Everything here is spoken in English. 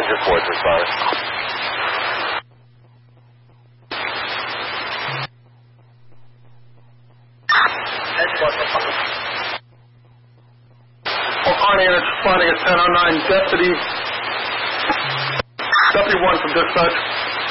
Messenger 4's responding. Pioneer is responding at 10:09. Deputy 1 from dispatch.